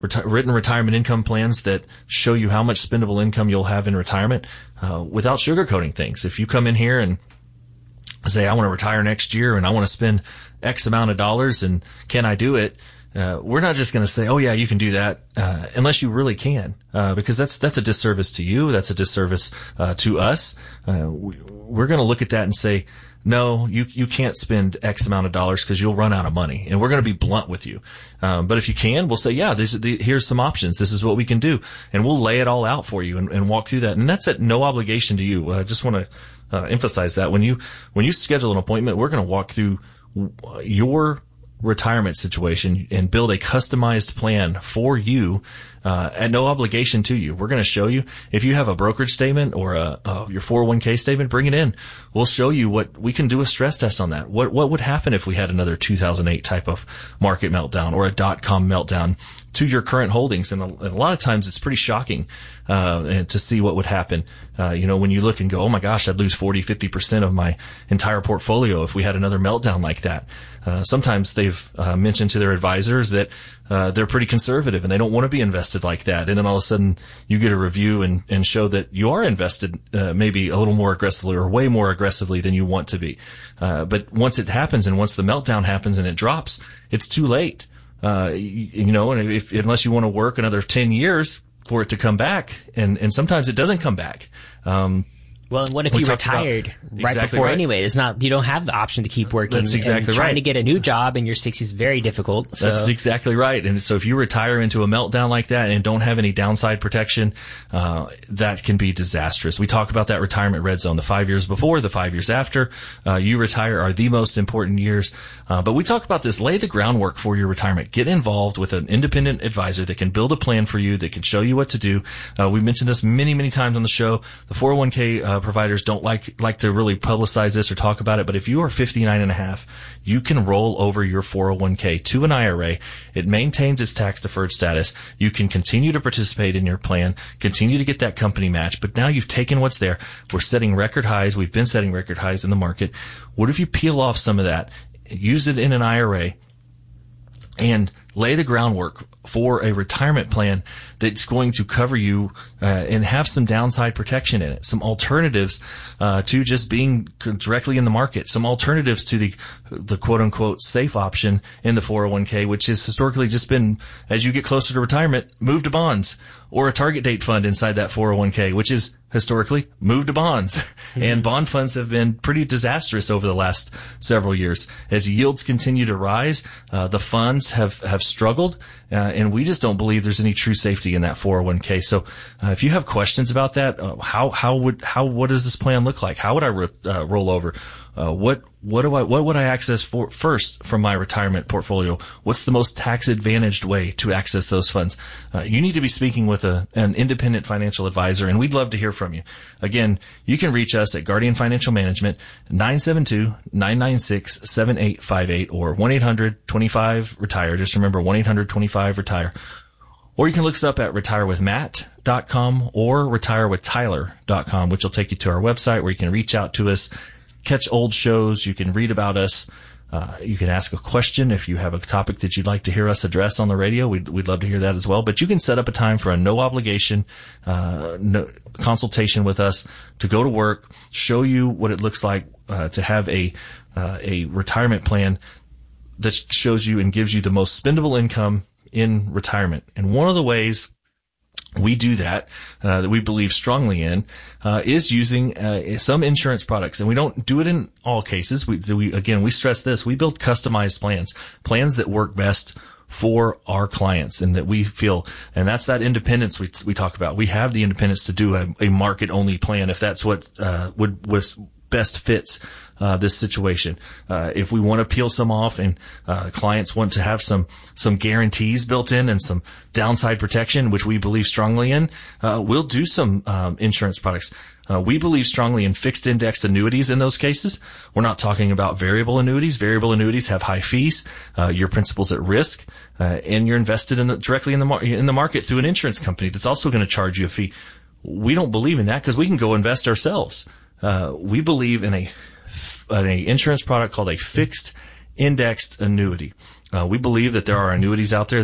written retirement income plans that show you how much spendable income you'll have in retirement, without sugarcoating things. If you come in here and say, I want to retire next year and I want to spend X amount of dollars and can I do it? We're not just going to say, oh yeah, you can do that, unless you really can, because that's a disservice to you. That's a disservice, to us. We're going to look at that and say, no, you can't spend X amount of dollars because you'll run out of money. And we're going to be blunt with you. But if you can, we'll say, yeah, here's some options. This is what we can do. And we'll lay it all out for you and walk through that. And that's at no obligation to you. I just want to emphasize that when you schedule an appointment, we're going to walk through your retirement situation and build a customized plan for you, at no obligation to you. We're going to show you if you have a brokerage statement or your 401k statement, bring it in. We'll show you what we can do a stress test on that. What would happen if we had another 2008 type of market meltdown or a .com meltdown to your current holdings? And a lot of times it's pretty shocking, to see what would happen. When you look and go, oh my gosh, I'd lose 40-50% of my entire portfolio if we had another meltdown like that. Sometimes they've mentioned to their advisors that they're pretty conservative and they don't want to be invested like that. And then all of a sudden you get a review and show that you are invested maybe a little more aggressively or way more aggressively than you want to be. But once it happens and once the meltdown happens and it drops, it's too late. And unless you want to work another 10 years for it to come back, and sometimes it doesn't come back. Well, and what if you retired right before anyway? You don't have the option to keep working. That's exactly right. Trying to get a new job in your 60s is very difficult. So. That's exactly right. And so if you retire into a meltdown like that and don't have any downside protection, that can be disastrous. We talk about that retirement red zone. The 5 years before, the 5 years after you retire are the most important years. But we talk about this, lay the groundwork for your retirement. Get involved with an independent advisor that can build a plan for you, that can show you what to do. We mentioned this many, many times on the show. The 401k providers don't like to really publicize this or talk about it, but if you are 59 and a half, you can roll over your 401k to an IRA. It maintains its tax deferred status. You can continue to participate in your plan, continue to get that company match, but now you've taken what's there. We're setting record highs. We've been setting record highs in the market. What if you peel off some of that, use it in an IRA, and lay the groundwork for a retirement plan that's going to cover you and have some downside protection in it, some alternatives to just being directly in the market, some alternatives to the quote-unquote safe option in the 401k, which has historically just been, as you get closer to retirement, move to bonds, or a target date fund inside that 401k, which is historically move to bonds. Mm-hmm. And bond funds have been pretty disastrous over the last several years. As yields continue to rise, the funds have struggled, and we just don't believe there's any true safety in that 401k. So if you have questions about that, what does this plan look like? How would I roll over? What would I access first from my retirement portfolio? What's the most tax advantaged way to access those funds? You need to be speaking with an independent financial advisor, and we'd love to hear from you. Again, you can reach us at Guardian Financial Management, 972-996-7858 or 1-800-25-RETIRE. Just remember 1-800-25-RETIRE. Or you can look us up at retirewithmatt.com or retirewithtyler.com, which will take you to our website where you can reach out to us, catch old shows. You can read about us. You can ask a question if you have a topic that you'd like to hear us address on the radio. We'd love to hear that as well. But you can set up a time for a no obligation consultation with us to go to work, show you what it looks like to have a retirement plan that shows you and gives you the most spendable income in retirement. And one of the ways we do that we believe strongly in, is using some insurance products. And we don't do it in all cases. We stress this. We build customized plans that work best for our clients and that we feel, and that's that independence we talk about. We have the independence to do a market only plan if that's what was best fits this situation. If we want to peel some off and clients want to have some guarantees built in and some downside protection, which we believe strongly in, we'll do some insurance products. We believe strongly in fixed indexed annuities in those cases. We're not talking about variable annuities. Variable annuities have high fees. Your principal's at risk, and you're invested directly in the market through an insurance company that's also going to charge you a fee. We don't believe in that because we can go invest ourselves. We believe in an insurance product called a fixed indexed annuity. We believe that there are annuities out there that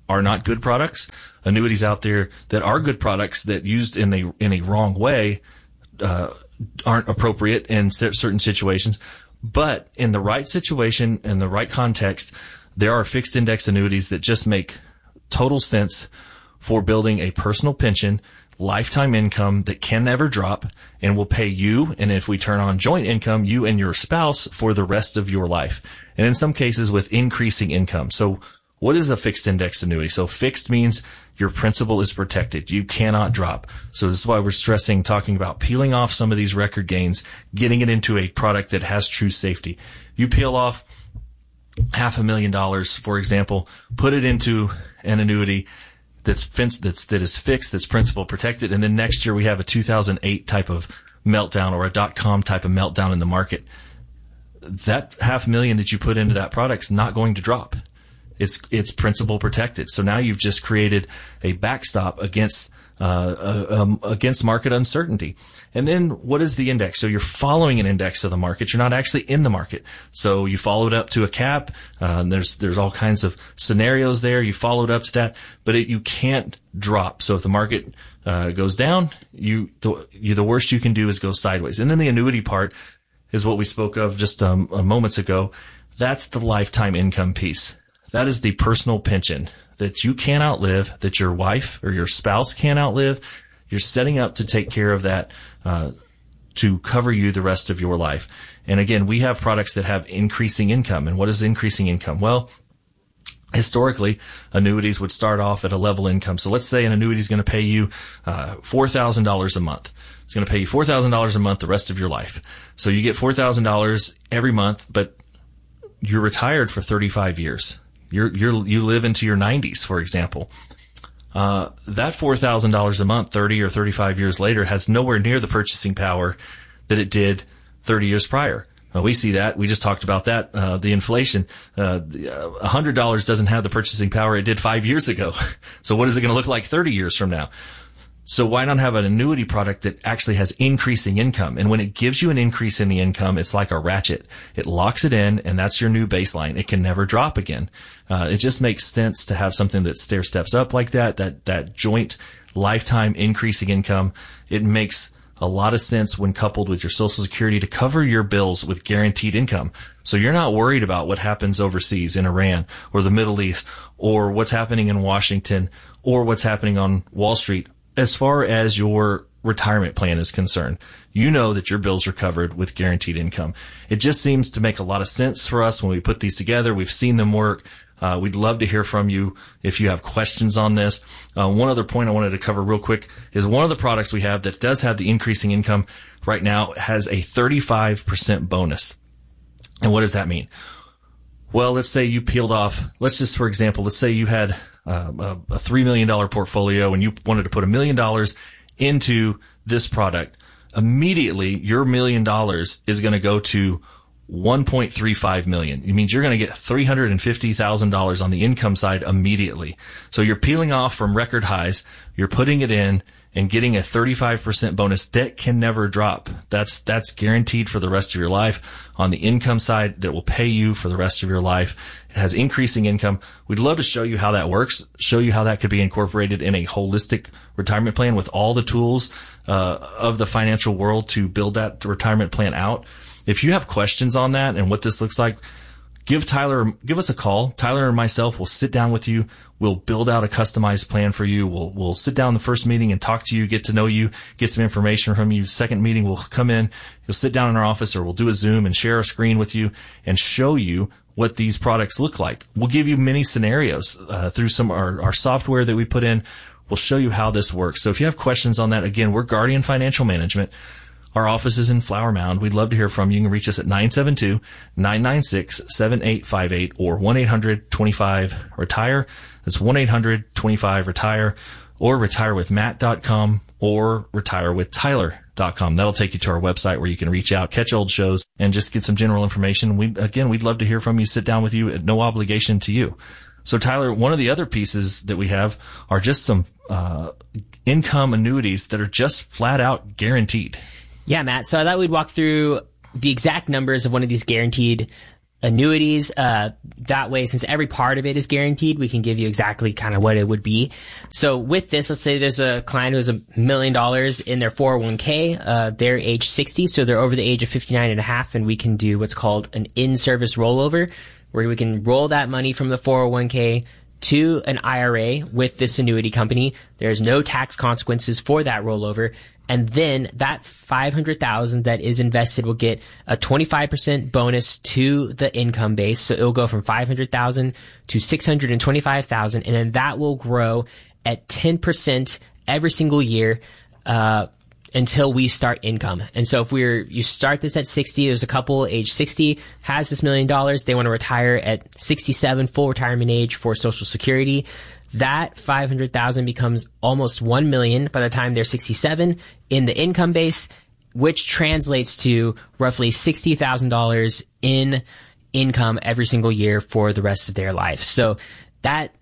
are not good products, annuities out there that are good products that used in a wrong way aren't appropriate in certain situations. But in the right situation, in the right context, there are fixed index annuities that just make total sense for building a personal pension, lifetime income that can never drop and will pay you. And if we turn on joint income, you and your spouse for the rest of your life. And in some cases with increasing income. So what is a fixed index annuity? So fixed means your principal is protected. You cannot drop. So this is why we're stressing, talking about peeling off some of these record gains, getting it into a product that has true safety. You peel off $500,000, for example, put it into an annuity that is fixed, that's principal protected, and then next year we have a 2008 type of meltdown or a .com type of meltdown in the market. That $500,000 that you put into that product is not going to drop. It's principal protected. So now you've just created a backstop against market uncertainty. And then what is the index? So you're following an index of the market. You're not actually in the market. So you followed up to a cap. There's all kinds of scenarios there. You followed up to that, but you can't drop. So if the market goes down, the worst you can do is go sideways. And then the annuity part is what we spoke of just moments ago. That's the lifetime income piece. That is the personal pension that you can't outlive, that your wife or your spouse can't outlive. You're setting up to take care of that, to cover you the rest of your life. And again, we have products that have increasing income. And what is increasing income? Well, historically, annuities would start off at a level income. So let's say an annuity is going to pay you $4,000 a month. It's going to pay you $4,000 a month the rest of your life. So you get $4,000 every month, but you're retired for 35 years. You live into your 90s, for example. That $4,000 a month, 30 or 35 years later, has nowhere near the purchasing power that it did 30 years prior. We see that. We just talked about that. The inflation, $100 doesn't have the purchasing power it did 5 years ago. So what is it going to look like 30 years from now? So why not have an annuity product that actually has increasing income? And when it gives you an increase in the income, it's like a ratchet. It locks it in, and that's your new baseline. It can never drop again. It just makes sense to have something that stair steps up like that joint lifetime increasing income. It makes a lot of sense when coupled with your Social Security to cover your bills with guaranteed income. So you're not worried about what happens overseas in Iran or the Middle East or what's happening in Washington or what's happening on Wall Street. As far as your retirement plan is concerned, you know that your bills are covered with guaranteed income. It just seems to make a lot of sense for us when we put these together. We've seen them work. We'd love to hear from you if you have questions on this. One other point I wanted to cover real quick is one of the products we have that does have the increasing income right now has a 35% bonus. And what does that mean? Well, let's say you peeled off, let's say you had a $3 million portfolio and you wanted to put $1 million into this product. Immediately, your $1 million is going to go to $1.35 million. It means you're going to get $350,000 on the income side immediately. So you're peeling off from record highs, you're putting it in and getting a 35% bonus that can never drop. That's guaranteed for the rest of your life on the income side that will pay you for the rest of your life. It has increasing income. We'd love to show you how that works, show you how that could be incorporated in a holistic retirement plan with all the tools of the financial world to build that retirement plan out. If you have questions on that and what this looks like, give us a call. Tyler and myself will sit down with you. We'll build out a customized plan for you. We'll sit down in the first meeting and talk to you, get to know you, get some information from you. Second meeting, we'll come in, you'll sit down in our office or we'll do a Zoom and share a screen with you and show you what these products look like. We'll give you many scenarios through some of our software that we put in. We'll show you how this works. So if you have questions on that, again, we're Guardian Financial Management. Our office is in Flower Mound. We'd love to hear from you. You can reach us at 972-996-7858 or 1-800-25-RETIRE. That's 1-800-25-RETIRE or retirewithmatt.com or retirewithtyler.com. That'll take you to our website where you can reach out, catch old shows, and just get some general information. We'd love to hear from you, sit down with you at no obligation to you. So Tyler, one of the other pieces that we have are just some income annuities that are just flat out guaranteed. Yeah, Matt. So I thought we'd walk through the exact numbers of one of these guaranteed annuities. That way, since every part of it is guaranteed, we can give you exactly kind of what it would be. So with this, let's say there's a client who has $1 million in their 401k. They're age 60, so they're over the age of 59 and a half, and we can do what's called an in-service rollover, where we can roll that money from the 401k to an IRA with this annuity company. There's no tax consequences for that rollover. And then that $500,000 that is invested will get a 25% bonus to the income base. So it'll go from $500,000 to $625,000. And then that will grow at 10% every single year, until we start income. And so if you start this at 60, there's a couple age 60 has this $1 million. They want to retire at 67, full retirement age for Social Security. That $500,000 becomes almost $1 million by the time they're 67 in the income base, which translates to roughly $60,000 in income every single year for the rest of their life. So that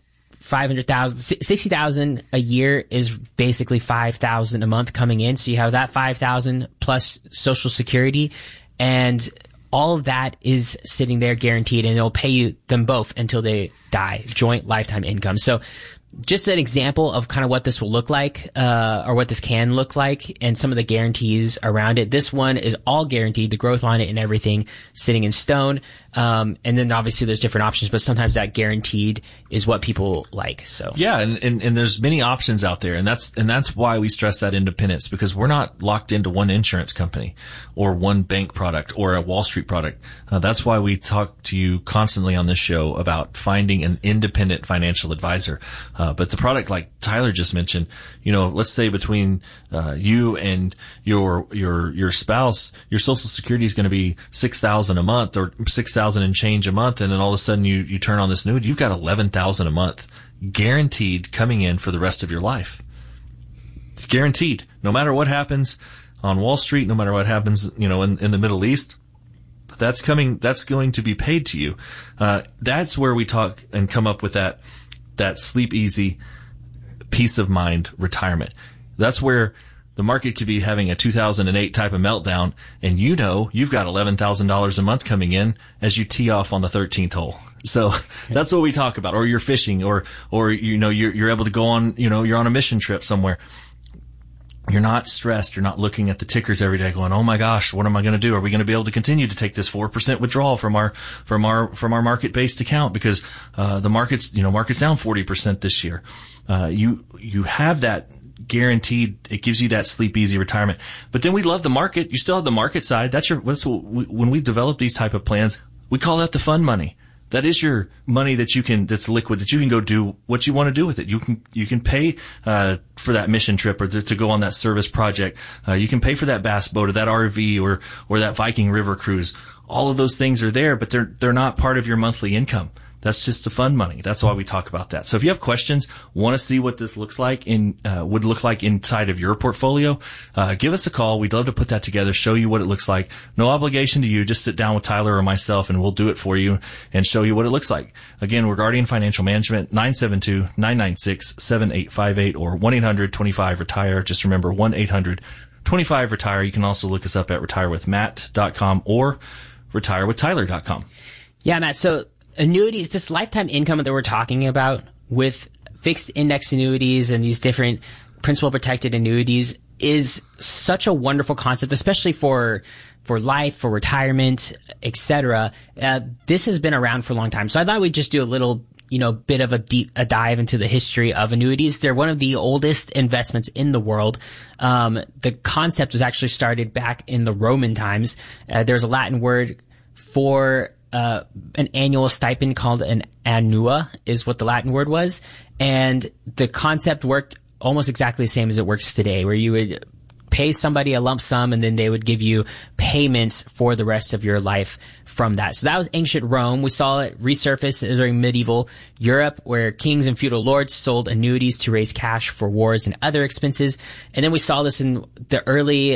$60,000 a year is basically $5,000 a month coming in. So you have that $5,000 plus Social Security, and all of that is sitting there guaranteed, and it'll pay you them both until they die. Joint lifetime income. So just an example of kind of what this will look like, or what this can look like, and some of the guarantees around it. This one is all guaranteed, the growth on it and everything sitting in stone. And then obviously there's different options, but sometimes that guaranteed is what people like. So yeah, and there's many options out there, and that's why we stress that independence, because we're not locked into one insurance company or one bank product or a Wall Street product. That's why we talk to you constantly on this show about finding an independent financial advisor. But the product, like Tyler just mentioned, let's say between you and your spouse, your Social Security is going to be $6,000 a month or $6,000 and change a month, and then all of a sudden you turn on this annuity, you've got $11,000 a month guaranteed coming in for the rest of your life. It's guaranteed, no matter what happens on Wall Street, no matter what happens, in the Middle East. That's going to be paid to you. That's where we talk and come up with that sleep easy, peace of mind retirement. That's where the market could be having a 2008 type of meltdown, and you've got $11,000 a month coming in as you tee off on the 13th hole. So that's what we talk about. Or you're fishing, or you're able to go on, you're on a mission trip somewhere. You're not stressed. You're not looking at the tickers every day going, oh my gosh, what am I going to do? Are we going to be able to continue to take this 4% withdrawal from our market-based account? Because, the market's down 40% this year. You have that guaranteed. It gives you that sleep easy retirement. But then we love the market. You still have the market side. When we develop these type of plans, we call that the fun money. That is your money that's liquid, that you can go do what you want to do with it. You can pay, for that mission trip or to go on that service project. You can pay for that bass boat or that RV or that Viking River cruise. All of those things are there, but they're not part of your monthly income. That's just the fun money. That's why we talk about that. So if you have questions, want to see what this looks like would look like inside of your portfolio, give us a call. We'd love to put that together, show you what it looks like. No obligation to you. Just sit down with Tyler or myself and we'll do it for you and show you what it looks like. Again, we're Guardian Financial Management, 972-996-7858 or 1-800-25-RETIRE. Just remember 1-800-25-RETIRE. You can also look us up at retirewithmatt.com or retirewithtyler.com. Yeah, Matt. So annuities, this lifetime income that we're talking about with fixed index annuities and these different principal protected annuities is such a wonderful concept, especially for life, for retirement, etc. This has been around for a long time. So I thought we'd just do a little, bit of a dive into the history of annuities. They're one of the oldest investments in the world. The concept was actually started back in the Roman times. There's a Latin word for an annual stipend called an annua is what the Latin word was. And the concept worked almost exactly the same as it works today, where you would pay somebody a lump sum and then they would give you payments for the rest of your life from that. So that was ancient Rome. We saw it resurface during medieval Europe, where kings and feudal lords sold annuities to raise cash for wars and other expenses. And then we saw this in the early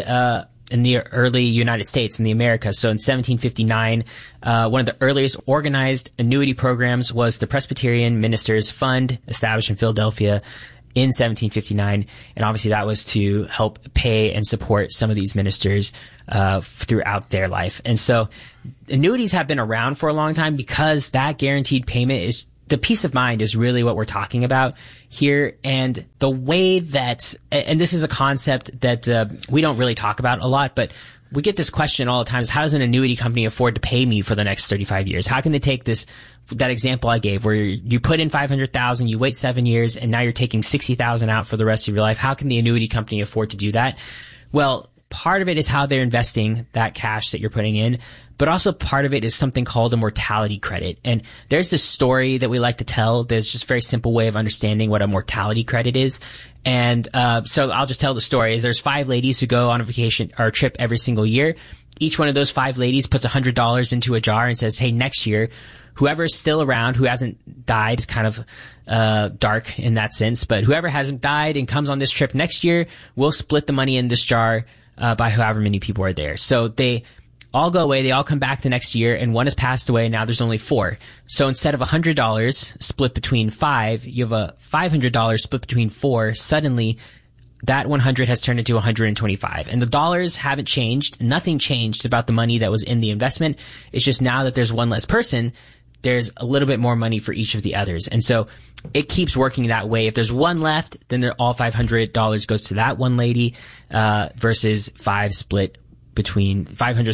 United States, in the Americas. So in 1759, one of the earliest organized annuity programs was the Presbyterian Ministers Fund, established in Philadelphia. in 1759. And obviously that was to help pay and support some of these ministers throughout their life. And so annuities have been around for a long time because that guaranteed payment is the peace of mind is really what we're talking about here. And the way that, and this is a concept that we don't really talk about a lot, but we get this question all the time is how does an annuity company afford to pay me for the next 35 years? How can they take that example I gave where you put in 500,000, you wait 7 years, and now you're taking 60,000 out for the rest of your life? How can the annuity company afford to do that? Well, part of it is how they're investing that cash that you're putting in, but also part of it is something called a mortality credit. And there's this story that we like to tell. There's just a very simple way of understanding what a mortality credit is. And so I'll just tell the story. There's 5 ladies who go on a vacation or a trip every single year. Each one of those 5 ladies puts $100 into a jar and says, hey, next year, whoever's still around, who hasn't died, is kind of dark in that sense, but whoever hasn't died and comes on this trip next year, we'll split the money in this jar by however many people are there. So they all go away. They all come back the next year, and one has passed away. And now there's only 4. So instead of $100 split between 5, you have a $500 split between 4. Suddenly, that 100 has turned into 125. And the dollars haven't changed. Nothing changed about the money that was in the investment. It's just now that there's one less person, there's a little bit more money for each of the others. And so it keeps working that way. If there's one left, then all $500 goes to that one lady, versus 500 split between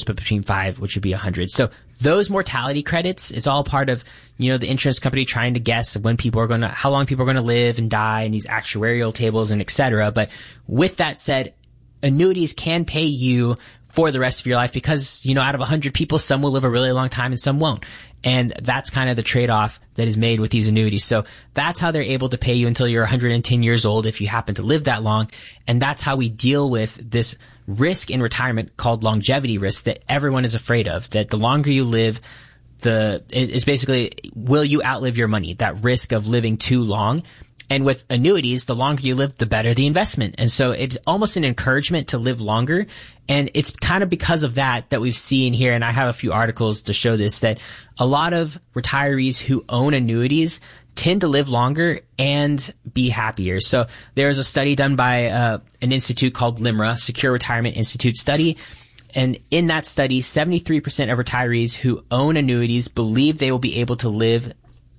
5, which would be 100. So those mortality credits, it's all part of, the insurance company trying to guess when how long people are going to live and die, and these actuarial tables and et cetera. But with that said, annuities can pay you for the rest of your life because, out of 100 people, some will live a really long time and some won't. And that's kind of the trade-off that is made with these annuities. So that's how they're able to pay you until you're 110 years old if you happen to live that long. And that's how we deal with this risk in retirement called longevity risk that everyone is afraid of, that the longer you live, it's basically, will you outlive your money? That risk of living too long. And with annuities, the longer you live, the better the investment. And so it's almost an encouragement to live longer. And it's kind of because of that we've seen here, and I have a few articles to show this, that a lot of retirees who own annuities tend to live longer and be happier. So there's a study done by an institute called LIMRA, Secure Retirement Institute Study. And in that study, 73% of retirees who own annuities believe they will be able to live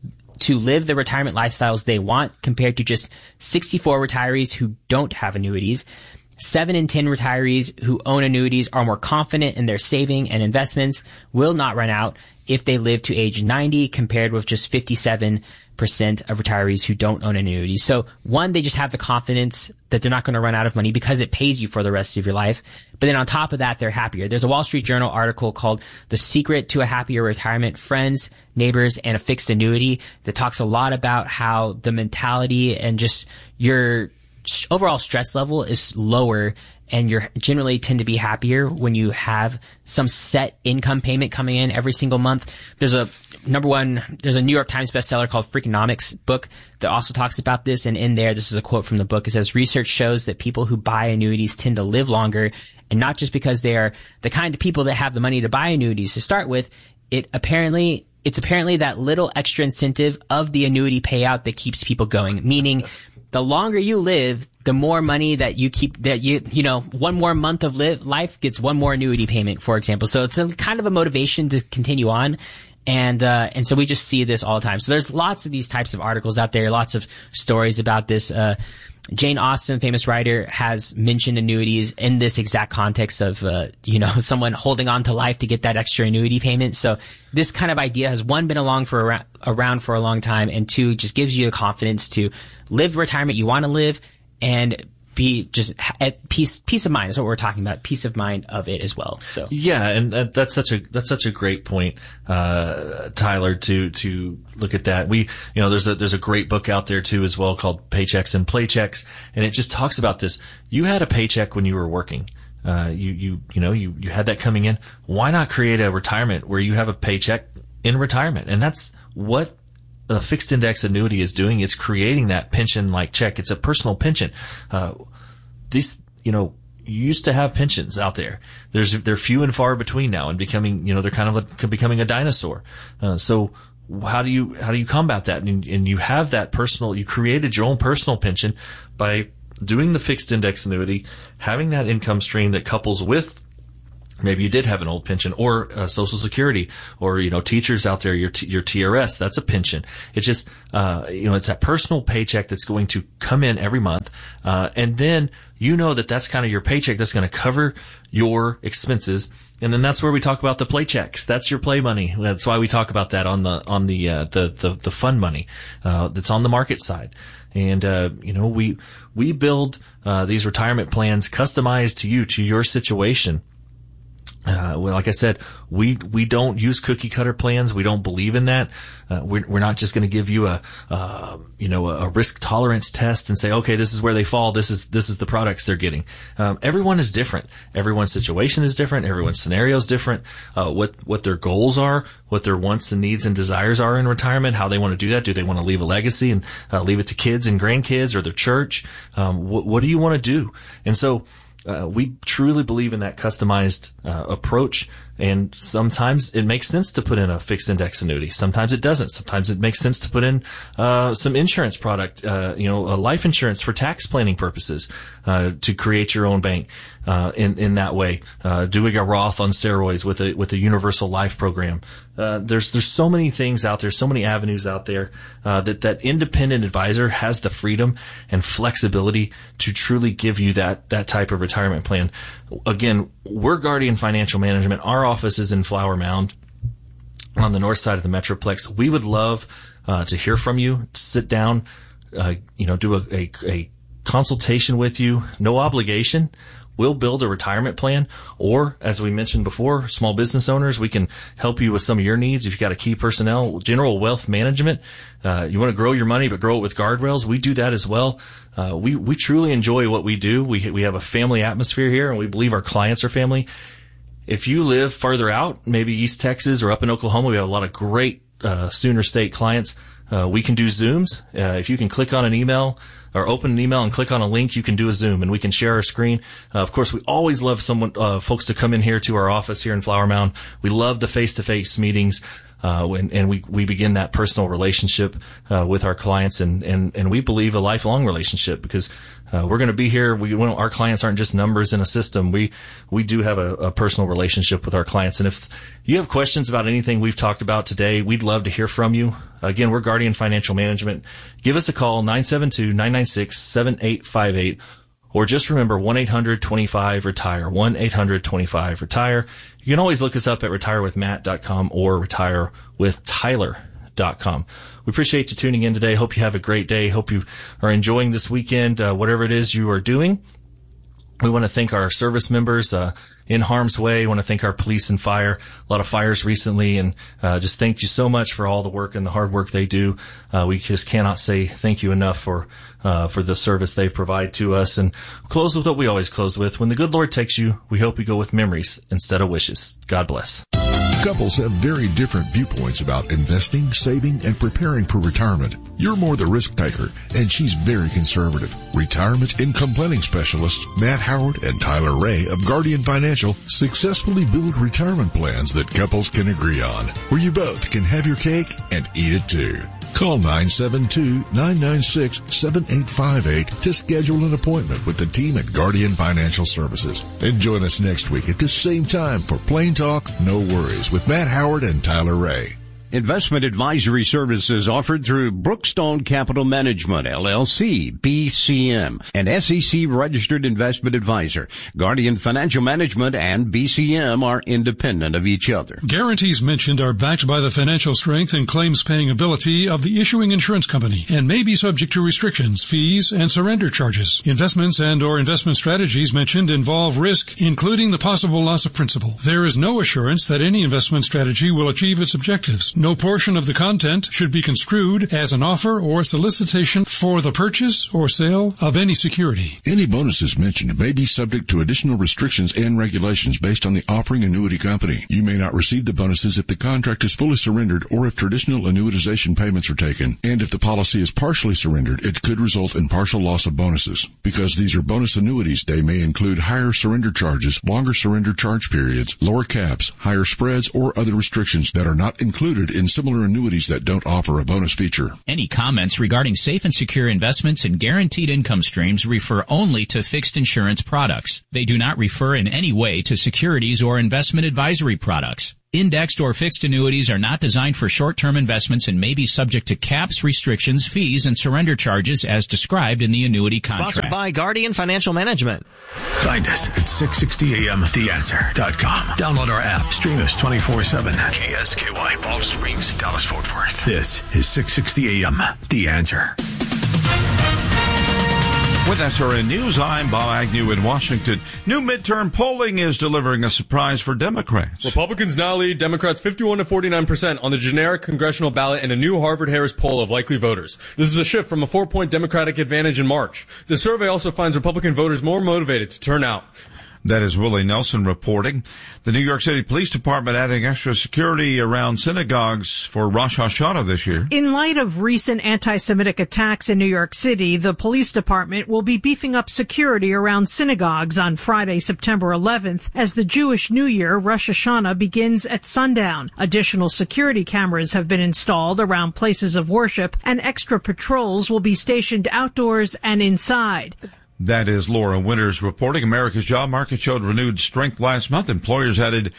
the retirement lifestyles they want, compared to just 64 retirees who don't have annuities. 7 in 10 retirees who own annuities are more confident in their saving and investments will not run out if they live to age 90, compared with just 57% of retirees who don't own annuities. So one, they just have the confidence that they're not going to run out of money because it pays you for the rest of your life. But then on top of that, they're happier. There's a Wall Street Journal article called The Secret to a Happier Retirement: Friends, Neighbors, and a Fixed Annuity that talks a lot about how the mentality and just your overall stress level is lower, and you generally tend to be happier when you have some set income payment coming in every single month. There's a New York Times bestseller called Freakonomics book that also talks about this. And in there, this is a quote from the book. It says, research shows that people who buy annuities tend to live longer, and not just because they are the kind of people that have the money to buy annuities to start with. It's apparently that little extra incentive of the annuity payout that keeps people going, meaning the longer you live, the more money that you keep, one more month of life gets one more annuity payment, for example. So it's a kind of a motivation to continue on. And so we just see this all the time. So there's lots of these types of articles out there, lots of stories about this. Jane Austen, famous writer, has mentioned annuities in this exact context of, someone holding on to life to get that extra annuity payment. So this kind of idea has, one, been around for a long time, and 2, just gives you the confidence to live retirement you want to live and be just at peace of mind is what we're talking about. Peace of mind of it as well. So yeah, and that's such a great point, Tyler, to look at that. There's a great book out there too as well called Paychecks and Playchecks, and it just talks about this. You had a paycheck when you were working. You had that coming in. Why not create a retirement where you have a paycheck in retirement? And that's what a fixed index annuity is doing. It's creating that pension-like check. It's a personal pension. You used to have pensions out there. They're few and far between now, and becoming, they're kind of becoming a dinosaur. So how do you combat that? And you have that you created your own personal pension by doing the fixed index annuity, having that income stream that couples with maybe you did have an old pension or Social Security, or, teachers out there, your TRS, that's a pension. It's just, it's that personal paycheck that's going to come in every month. And then that's kind of your paycheck that's going to cover your expenses. And then that's where we talk about the play checks. That's your play money. That's why we talk about that on the fund money, that's on the market side. And, we build, these retirement plans customized to you, to your situation. Like I said, we don't use cookie cutter plans. We don't believe in that. We're not just going to give you a risk tolerance test and say, okay, this is where they fall. This is the products they're getting. Everyone is different. Everyone's situation is different. Everyone's scenario is different. What their goals are, what their wants and needs and desires are in retirement, how they want to do that. Do they want to leave a legacy and leave it to kids and grandkids or their church? What do you want to do? And so, we truly believe in that customized approach, and sometimes it makes sense to put in a fixed index annuity. Sometimes it doesn't. Sometimes it makes sense to put in some insurance product, a life insurance for tax planning purposes, to create your own bank in that way. Doing a Roth on steroids with a universal life program. There's so many things out there, so many avenues out there, that independent advisor has the freedom and flexibility to truly give you that type of retirement plan. Again, we're Guardian Financial Management. Our office is in Flower Mound on the north side of the Metroplex. We would love to hear from you, sit down, do a consultation with you, no obligation. We'll build a retirement plan, or as we mentioned before, small business owners, we can help you with some of your needs. If you've got a key personnel, general wealth management, you want to grow your money, but grow it with guardrails. We do that as well. We truly enjoy what we do. We have a family atmosphere here, and we believe our clients are family. If you live farther out, maybe East Texas or up in Oklahoma, we have a lot of great Sooner State clients. We can do Zooms. If you can click on an email or open an email and click on a link, you can do a Zoom and we can share our screen. Of course, we always love folks to come in here to our office here in Flower Mound. We love the face-to-face meetings. And we begin that personal relationship with our clients, and we believe a lifelong relationship, because we're going to be here. Our clients aren't just numbers in a system. We do have a personal relationship with our clients. And if you have questions about anything we've talked about today, we'd love to hear from you. Again, we're Guardian Financial Management. Give us a call, 972-996-7858. Or just remember 1-800-25-RETIRE, 1-800-25-RETIRE. You can always look us up at retirewithmatt.com or retirewithtyler.com. We appreciate you tuning in today. Hope you have a great day. Hope you are enjoying this weekend, whatever it is you are doing. We want to thank our service members in harm's way. We want to thank our police and fire. A lot of fires recently, and just thank you so much for all the work and the hard work they do. We just cannot say thank you enough for the service they provide to us. And close with what we always close with. When the good Lord takes you, we hope you go with memories instead of wishes. God bless. Couples have very different viewpoints about investing, saving, and preparing for retirement. You're more the risk taker, and she's very conservative. Retirement income planning specialists Matt Howard and Tyler Ray of Guardian Financial successfully build retirement plans that couples can agree on, where you both can have your cake and eat it too. Call 972-996-7858 to schedule an appointment with the team at Guardian Financial Services. And join us next week at the same time for Plain Talk, No Worries with Matt Howard and Tyler Ray. Investment advisory services offered through Brookstone Capital Management, LLC, BCM, an SEC-registered investment advisor. Guardian Financial Management and BCM are independent of each other. Guarantees mentioned are backed by the financial strength and claims-paying ability of the issuing insurance company and may be subject to restrictions, fees, and surrender charges. Investments and or investment strategies mentioned involve risk, including the possible loss of principal. There is no assurance that any investment strategy will achieve its objectives. No portion of the content should be construed as an offer or solicitation for the purchase or sale of any security. Any bonuses mentioned may be subject to additional restrictions and regulations based on the offering annuity company. You may not receive the bonuses if the contract is fully surrendered or if traditional annuitization payments are taken. And if the policy is partially surrendered, it could result in partial loss of bonuses. Because these are bonus annuities, they may include higher surrender charges, longer surrender charge periods, lower caps, higher spreads, or other restrictions that are not included in similar annuities that don't offer a bonus feature. Any comments regarding safe and secure investments and guaranteed income streams refer only to fixed insurance products. They do not refer in any way to securities or investment advisory products. Indexed or fixed annuities are not designed for short-term investments and may be subject to caps, restrictions, fees, and surrender charges as described in the annuity contract. Sponsored by Guardian Financial Management. Find us at 660amtheanswer.com. Download our app. Stream us 24/7. KSKY, Palm Springs, Dallas-Fort Worth. This is 660 AM, The Answer. With SRN News, I'm Bob Agnew in Washington. New midterm polling is delivering a surprise for Democrats. Republicans now lead Democrats 51 to 49% on the generic congressional ballot in a new Harvard-Harris poll of likely voters. This is a shift from a 4-point Democratic advantage in March. The survey also finds Republican voters more motivated to turn out. That is Willie Nelson reporting. The New York City Police Department adding extra security around synagogues for Rosh Hashanah this year. In light of recent anti-Semitic attacks in New York City, the police department will be beefing up security around synagogues on Friday, September 11th, as the Jewish New Year, Rosh Hashanah, begins at sundown. Additional security cameras have been installed around places of worship, and extra patrols will be stationed outdoors and inside. That is Laura Winters reporting. America's job market showed renewed strength last month. Employers added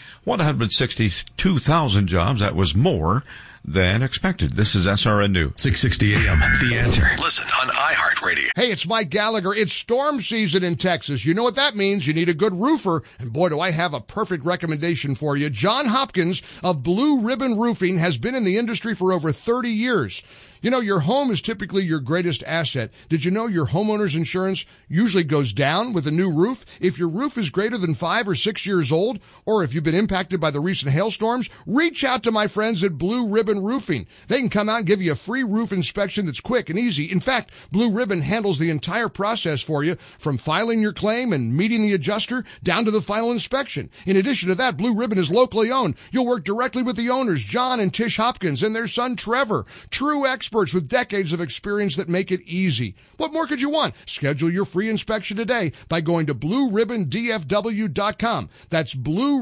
162,000 jobs. That was more than expected. This is SRN News. 660 AM, The Answer. Listen on iHeartRadio. Hey, it's Mike Gallagher. It's storm season in Texas. You know what that means. You need a good roofer. And boy, do I have a perfect recommendation for you. John Hopkins of Blue Ribbon Roofing has been in the industry for over 30 years. You know, your home is typically your greatest asset. Did you know your homeowner's insurance usually goes down with a new roof? If your roof is greater than 5 or 6 years old, or if you've been impacted by the recent hailstorms, reach out to my friends at Blue Ribbon Roofing. They can come out and give you a free roof inspection that's quick and easy. In fact, Blue Ribbon handles the entire process for you, from filing your claim and meeting the adjuster down to the final inspection. In addition to that, Blue Ribbon is locally owned. You'll work directly with the owners, John and Tish Hopkins, and their son, Trevor. True experts with decades of experience that make it easy. What more could you want? Schedule your free inspection today by going to BlueRibbonDFW.com. That's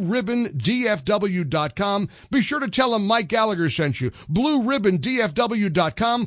BlueRibbonDFW.com. Be sure to tell them Mike Gallagher sent you. BlueRibbonDFW.com.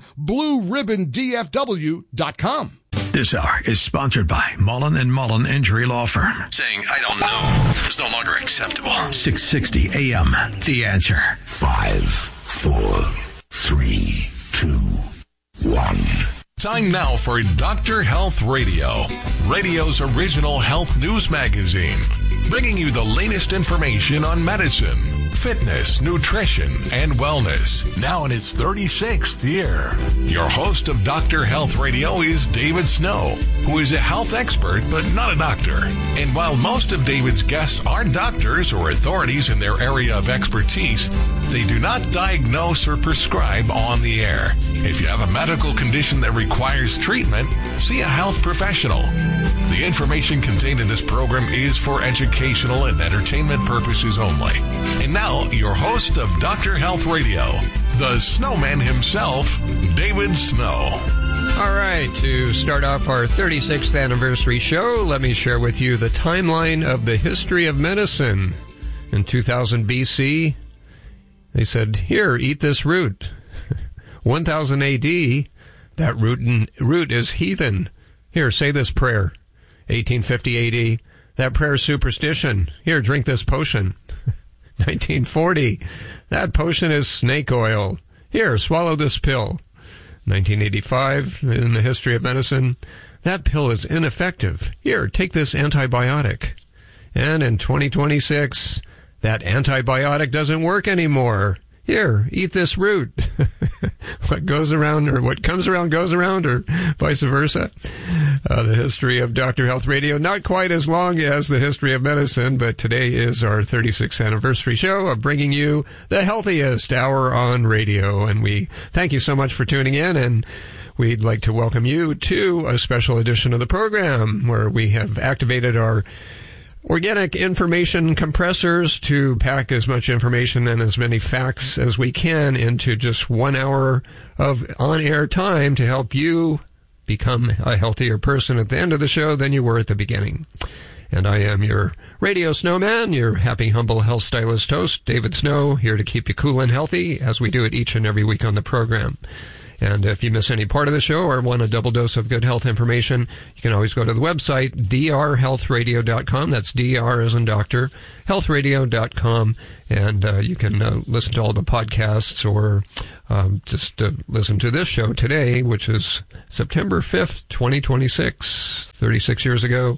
BlueRibbonDFW.com. This hour is sponsored by Mullen & Mullen Injury Law Firm. Saying, I don't know, is no longer acceptable. 660 AM, The Answer. 5, 4, 3, 2, 1. Time now for Dr. Health Radio, radio's original health news magazine, bringing you the latest information on medicine, fitness, nutrition, and wellness. Now in its 36th year. Your host of Dr. Health Radio is David Snow, who is a health expert but not a doctor. And while most of David's guests are doctors or authorities in their area of expertise, they do not diagnose or prescribe on the air. If you have a medical condition that requires treatment, see a health professional. The information contained in this program is for educational and entertainment purposes only. And now, your host of Dr. Health Radio, the snowman himself, David Snow. All right, to start off our 36th anniversary show, let me share with you the timeline of the history of medicine. In 2000 BC, they said, here, eat this root. 1000 AD, that root is heathen. Here, say this prayer. 1850 AD, that prayer is superstition. Here, drink this potion. 1940, that potion is snake oil. Here, swallow this pill. 1985, in the history of medicine, that pill is ineffective. Here, take this antibiotic. And in 2026, that antibiotic doesn't work anymore. Here, eat this root. What goes around, or what comes around goes around, or vice versa. The history of Dr. Health Radio, not quite as long as the history of medicine, but today is our 36th anniversary show of bringing you the healthiest hour on radio. And we thank you so much for tuning in, and we'd like to welcome you to a special edition of the program where we have activated our organic information compressors to pack as much information and as many facts as we can into just 1 hour of on-air time to help you become a healthier person at the end of the show than you were at the beginning. And I am your radio snowman, your happy, humble health stylist host, David Snow, here to keep you cool and healthy as we do it each and every week on the program. And if you miss any part of the show or want a double dose of good health information, you can always go to the website, drhealthradio.com. That's DR as in doctor, healthradio.com. And you can listen to all the podcasts or just listen to this show today, which is September 5th, 2026, 36 years ago,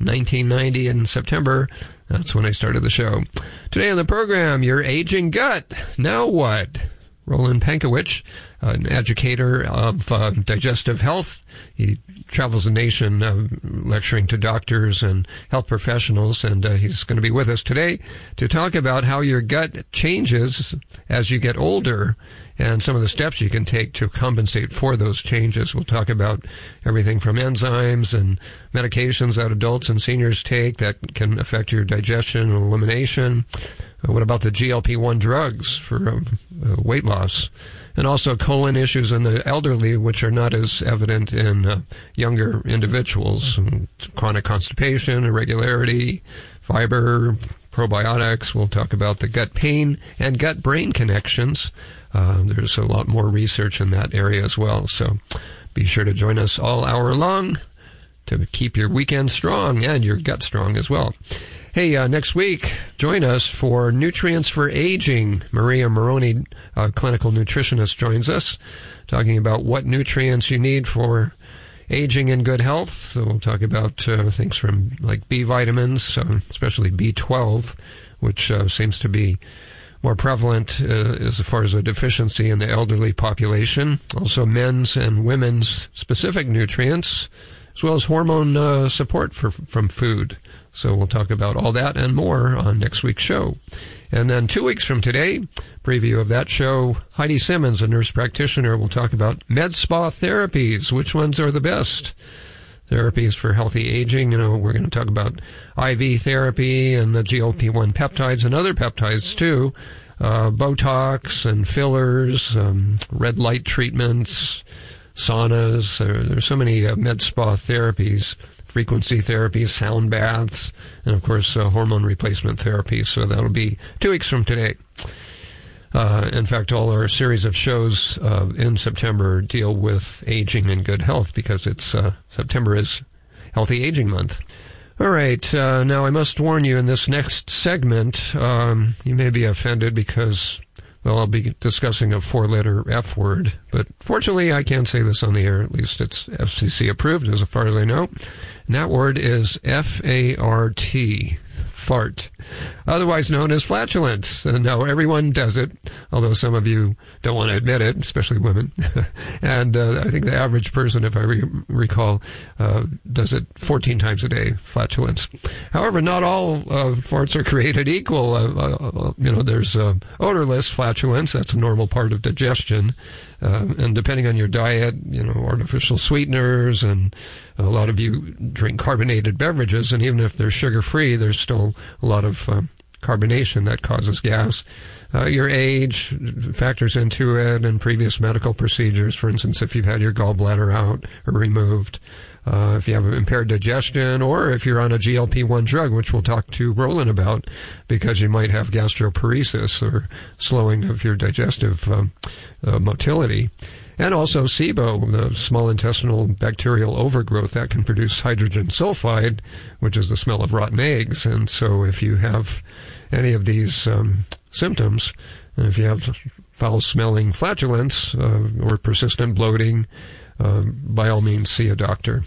1990 in September. That's when I started the show. Today on the program, your aging gut. Now what? Roland Pankowicz, an educator of digestive health. He travels the nation lecturing to doctors and health professionals, and he's going to be with us today to talk about how your gut changes as you get older and some of the steps you can take to compensate for those changes. We'll talk about everything from enzymes and medications that adults and seniors take that can affect your digestion and elimination. What about the GLP-1 drugs for weight loss? And also colon issues in the elderly, which are not as evident in younger individuals. Chronic constipation, irregularity, fiber, probiotics. We'll talk about the gut pain and gut-brain connections. There's a lot more research in that area as well. So be sure to join us all hour long to keep your weekend strong and your gut strong as well. Hey, next week, join us for Nutrients for Aging. Maria Maroney, a clinical nutritionist, joins us, talking about what nutrients you need for aging and good health. So we'll talk about things from like B vitamins, especially B12, which seems to be more prevalent as far as a deficiency in the elderly population. Also men's and women's specific nutrients, as well as hormone support from food. So we'll talk about all that and more on next week's show. And then 2 weeks from today, preview of that show, Heidi Simmons, a nurse practitioner, will talk about med spa therapies. Which ones are the best therapies for healthy aging? You know, we're going to talk about IV therapy and the GLP-1 peptides and other peptides too. Botox and fillers, red light treatments, saunas. There's so many med spa therapies. Frequency therapy, sound baths, and of course hormone replacement therapy. So that'll be 2 weeks from today. In fact, all our series of shows in September deal with aging and good health because it's September is Healthy Aging Month. All right, now I must warn you in this next segment, you may be offended because, well, I'll be discussing a 4-letter F word, but fortunately I can't say this on the air. At least it's FCC approved as far as I know. And that word is F-A-R-T, fart, otherwise known as flatulence. Now, everyone does it, although some of you don't want to admit it, especially women. And I think the average person, if I recall, does it 14 times a day, flatulence. However, not all farts are created equal. There's odorless flatulence. That's a normal part of digestion. And depending on your diet, artificial sweeteners, and a lot of you drink carbonated beverages, and even if they're sugar-free, there's still a lot of carbonation that causes gas. Your age factors into it, and previous medical procedures. For instance, if you've had your gallbladder out or removed, if you have impaired digestion, or if you're on a GLP-1 drug, which we'll talk to Roland about, because you might have gastroparesis or slowing of your digestive motility. And also SIBO, the small intestinal bacterial overgrowth that can produce hydrogen sulfide, which is the smell of rotten eggs. And so if you have any of these symptoms, if you have foul-smelling flatulence or persistent bloating, by all means see a doctor.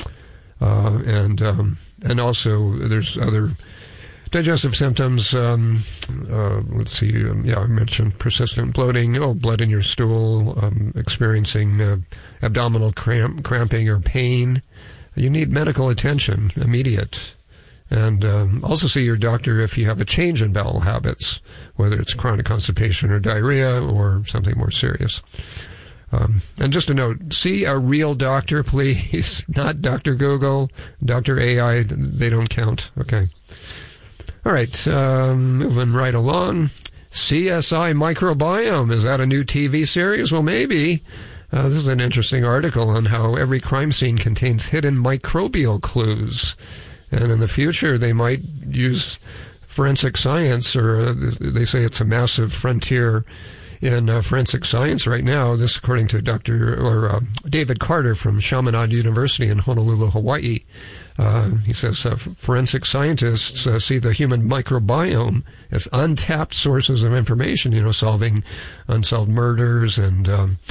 And also there's other digestive symptoms. Let's see. I mentioned persistent bloating. Blood in your stool. Experiencing abdominal cramping or pain. You need medical attention, immediate. And also see your doctor if you have a change in bowel habits, whether it's chronic constipation or diarrhea or something more serious. And just a note, see a real doctor, please, not Dr. Google, Dr. AI, they don't count. Okay. All right, moving right along. CSI Microbiome, is that a new TV series? Well, maybe. This is an interesting article on how every crime scene contains hidden microbial clues. And in the future, they might use forensic science, or they say it's a massive frontier in forensic science right now. This, according to David Carter from Chaminade University in Honolulu, Hawaii. He says forensic scientists see the human microbiome as untapped sources of information, solving unsolved murders and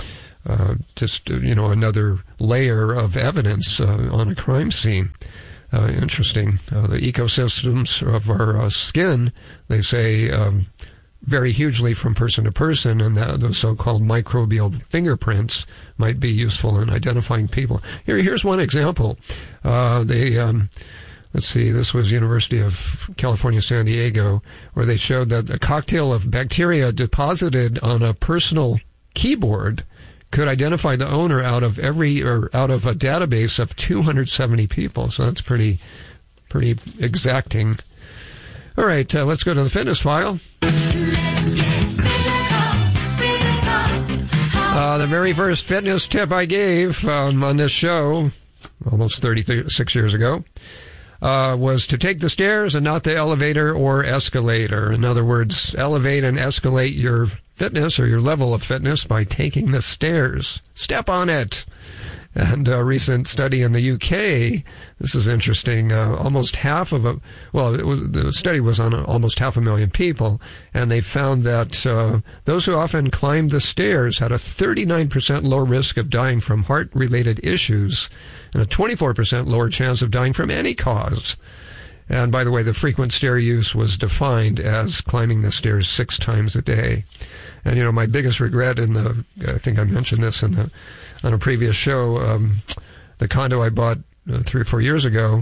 another layer of evidence on a crime scene. Interesting. The ecosystems of our skin, they say, vary hugely from person to person, and those so-called microbial fingerprints might be useful in identifying people. Here's one example. Let's see, this was University of California, San Diego, where they showed that a cocktail of bacteria deposited on a personal keyboard could identify the owner out of a database of 270 people. So that's pretty exacting. All right, let's go to the fitness file. The very first fitness tip I gave on this show, almost 36 years ago, was to take the stairs and not the elevator or escalator. In other words, elevate and escalate your fitness or your level of fitness by taking the stairs. Step on it. And a recent study in the UK, this is interesting, the study was on almost 500,000 people, and they found that those who often climbed the stairs had a 39% lower risk of dying from heart-related issues and a 24% lower chance of dying from any cause. And by the way, the frequent stair use was defined as climbing the stairs 6 times a day. And, my biggest regret I think I mentioned this on a previous show, the condo I bought 3 or 4 years ago,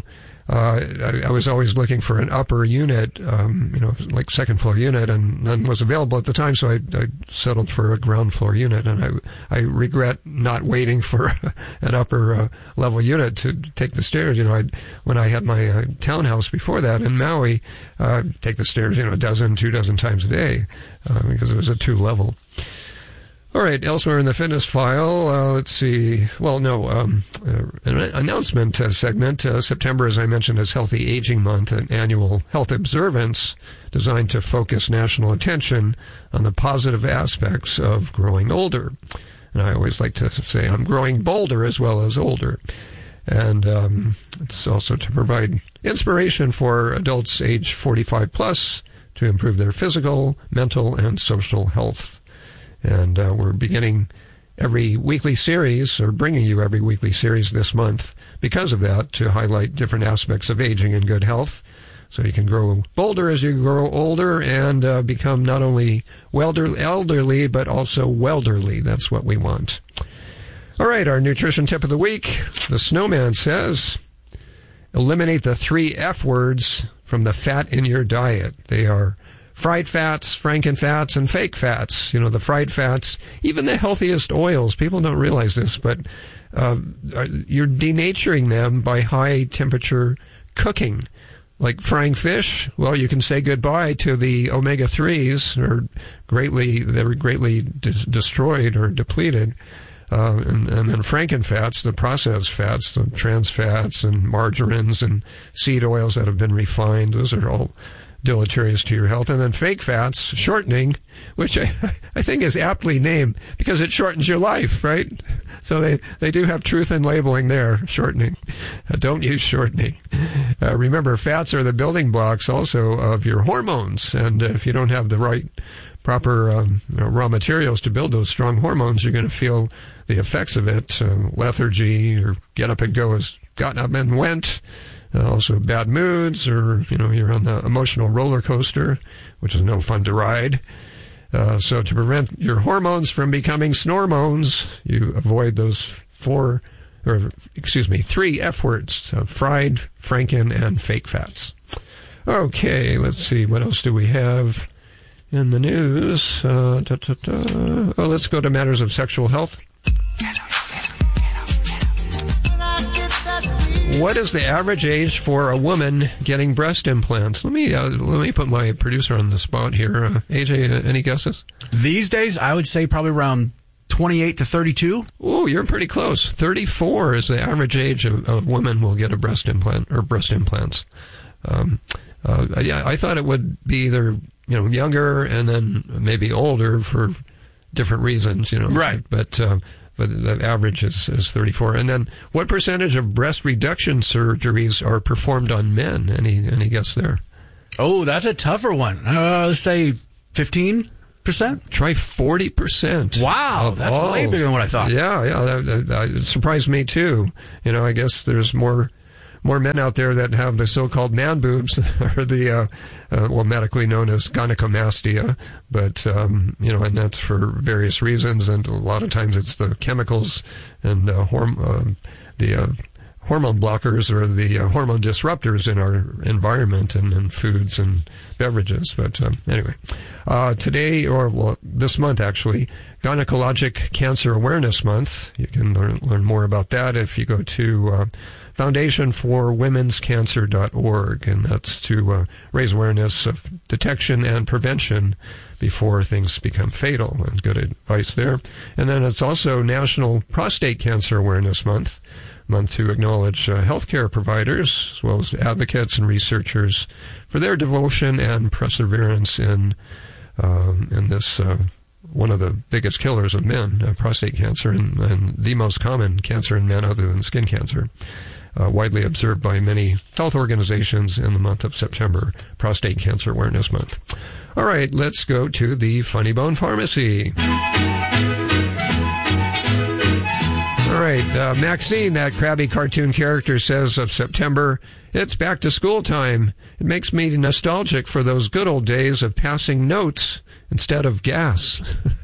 I was always looking for an upper unit, like second floor unit, and none was available at the time, so I settled for a ground floor unit, and I regret not waiting for an upper level unit to take the stairs. When I had my townhouse before that in Maui, take the stairs, 2 dozen times a day, because it was a 2-level. All right, elsewhere in the fitness file, let's see. An announcement segment. September, as I mentioned, is Healthy Aging Month, an annual health observance designed to focus national attention on the positive aspects of growing older. And I always like to say I'm growing bolder as well as older. And it's also to provide inspiration for adults age 45 plus to improve their physical, mental, and social health. And we're beginning every weekly series, or bringing you every weekly series this month because of that, to highlight different aspects of aging and good health. So you can grow bolder as you grow older and become not only elderly, but also welderly. That's what we want. All right, our nutrition tip of the week. The Snowman says, eliminate the 3 F words from the fat in your diet. They are fried fats, frankenfats, and fake fats. The fried fats, even the healthiest oils, people don't realize this, but you're denaturing them by high temperature cooking. Like frying fish, well, you can say goodbye to the omega-3s, or they're greatly destroyed or depleted. And then frankenfats, the processed fats, the trans fats and margarines and seed oils that have been refined, those are all deleterious to your health. And then fake fats, shortening, which I think is aptly named because it shortens your life, right? So they do have truth in labeling there, shortening. Don't use shortening. Remember, fats are the building blocks also of your hormones. And if you don't have the proper raw materials to build those strong hormones, you're going to feel the effects of it. Lethargy, or get up and go has gotten up and went. Also bad moods, or, you're on the emotional roller coaster, which is no fun to ride. So to prevent your hormones from becoming snormones, you avoid those 3 F words, fried, franken, and fake fats. Okay, let's see. What else do we have in the news? Let's go to matters of sexual health. What is the average age for a woman getting breast implants? Let me put my producer on the spot here. AJ, any guesses? These days, I would say probably around 28 to 32? Oh, you're pretty close. 34 is the average age of women will get a breast implant or breast implants. I thought it would be either, younger and then maybe older for different reasons, Right. But the average is 34. And then what percentage of breast reduction surgeries are performed on men? Any guess there? Oh, that's a tougher one. Let's say 15%? Try 40%. Wow, that's way bigger than what I thought. Yeah, that surprised me too. I guess there's more men out there that have the so-called man boobs, or the medically known as gynecomastia, but and that's for various reasons, and a lot of times it's the chemicals and hormone blockers or the hormone disruptors in our environment and foods and beverages. But anyway, today, this month actually, Gynecologic Cancer Awareness Month. You can learn more about that if you go to foundationforwomenscancer.org, and that's to raise awareness of detection and prevention before things become fatal. And good advice there. And then it's also National Prostate Cancer Awareness Month to acknowledge healthcare providers as well as advocates and researchers for their devotion and perseverance in this one of the biggest killers of men, prostate cancer, and the most common cancer in men other than skin cancer. Widely observed by many health organizations in the month of September, Prostate Cancer Awareness Month. All right, let's go to the Funny Bone Pharmacy. All right, Maxine, that crabby cartoon character, says of September, it's back to school time. It makes me nostalgic for those good old days of passing notes instead of gas.